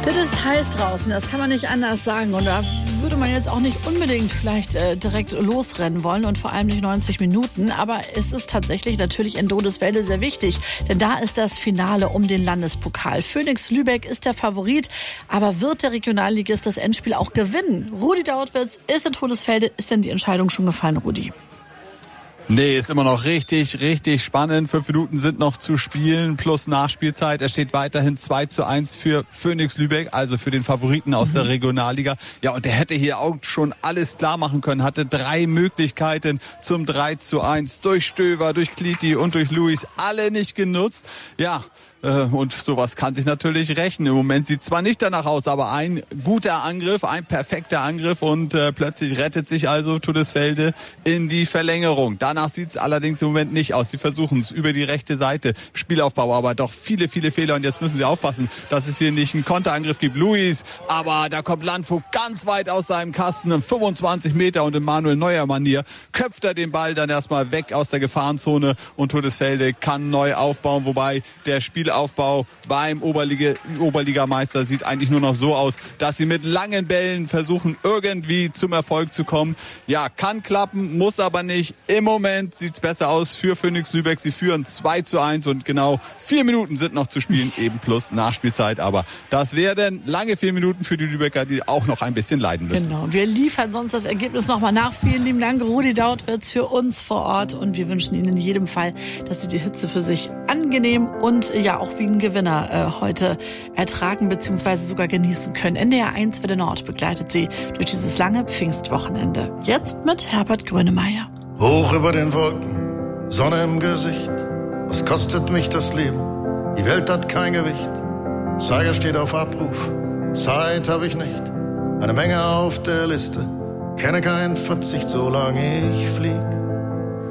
Das ist heiß draußen, das kann man nicht anders sagen. Und da würde man jetzt auch nicht unbedingt vielleicht direkt losrennen wollen und vor allem nicht 90 Minuten. Aber es ist tatsächlich natürlich in Dodeswelde sehr wichtig, denn da ist das Finale um den Landespokal. Phoenix Lübeck ist der Favorit, aber wird der Regionalligist das Endspiel auch gewinnen? Rudi Dautwitz ist in Todesfelde. Ist denn die Entscheidung schon gefallen, Rudi? Nee, ist immer noch richtig spannend. 5 Minuten sind noch zu spielen plus Nachspielzeit. Es steht weiterhin 2:1 für Phoenix Lübeck, also für den Favoriten aus der Regionalliga. Ja, und der hätte hier auch schon alles klar machen können. Hatte 3 Möglichkeiten zum 3:1 durch Stöver, durch Kliti und durch Luis. Alle nicht genutzt. Ja, und sowas kann sich natürlich rächen. Im Moment sieht zwar nicht danach aus, aber ein guter Angriff, ein perfekter Angriff und plötzlich rettet sich also Todesfelde in die Verlängerung. Danach sieht es allerdings im Moment nicht aus. Sie versuchen es über die rechte Seite. Spielaufbau, aber doch viele Fehler und jetzt müssen sie aufpassen, dass es hier nicht einen Konterangriff gibt. Luis, aber da kommt Landvogt ganz weit aus seinem Kasten, 25 Meter und in Manuel Neuer Manier köpft er den Ball dann erstmal weg aus der Gefahrenzone und Todesfelde kann neu aufbauen, wobei der Spielaufbau beim Oberligameister sieht eigentlich nur noch so aus, dass sie mit langen Bällen versuchen, irgendwie zum Erfolg zu kommen. Ja, kann klappen, muss aber nicht. Im Moment sieht's besser aus für Phoenix Lübeck. Sie führen 2:1 und genau 4 Minuten sind noch zu spielen, eben plus Nachspielzeit. Aber das werden lange 4 Minuten für die Lübecker, die auch noch ein bisschen leiden müssen. Genau, wir liefern sonst das Ergebnis nochmal nach. Vielen lieben Dank, Rudi Dautwitz, für uns vor Ort. Und wir wünschen Ihnen in jedem Fall, dass Sie die Hitze für sich angenehm und ja auch wie ein Gewinner heute ertragen bzw. sogar genießen können. NDR 1 Welle Nord begleitet Sie durch dieses lange Pfingstwochenende. Jetzt mit Herbert Grönemeyer. Hoch über den Wolken, Sonne im Gesicht. Was kostet mich das Leben? Die Welt hat kein Gewicht. Zeiger steht auf Abruf, Zeit habe ich nicht. Eine Menge auf der Liste, kenne keinen Verzicht, solange ich flieg.